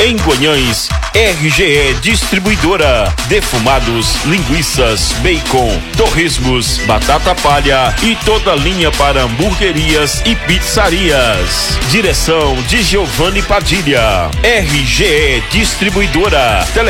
Em Guanhães, RGE Distribuidora. Defumados, linguiças, bacon, torresmos, batata palha e toda linha para hamburguerias e pizzarias. Direção de Giovanni Padilha. RGE Distribuidora.